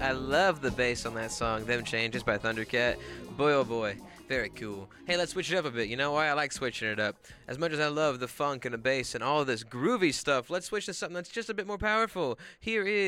I love the bass on that song, Them Changes by Thundercat. Boy, oh boy, very cool. Hey, let's switch it up a bit. You know why? I like switching it up. As much as I love the funk and the bass and all this groovy stuff, let's switch to something that's just a bit more powerful. Here is